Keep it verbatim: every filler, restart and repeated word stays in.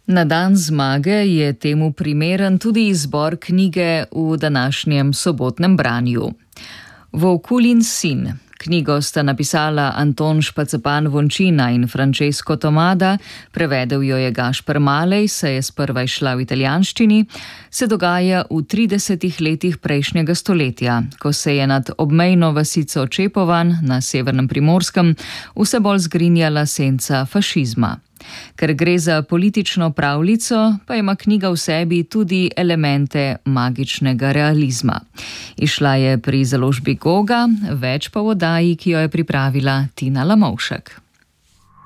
Na dan zmage je temu primeren tudi izbor knjige v današnjem sobotnem branju. Volkulin sin. Knjigo sta napisala Anton Špacepan Vončina in Francesco Tomada, prevedel jo je Gašper Malej, saj je sprva izšla v italijanščini, se dogaja v tridesetih letih prejšnjega stoletja, ko se je nad obmejno vasico Čepovan na severnem Primorskem vse bolj zgrinjala senca fašizma. Ker gre za politično pravljico, pa ima knjiga v sebi tudi elemente magičnega realizma. Izšla je pri založbi Goga, več pa v oddaji, ki jo je pripravila Tina Lamovšek.